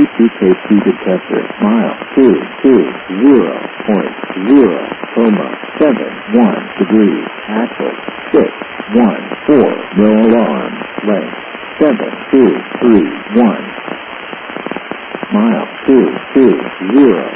EKG detector. Mile 220.0, 71 degrees. Axle 614. No alarm. Length 7231. Mile 220.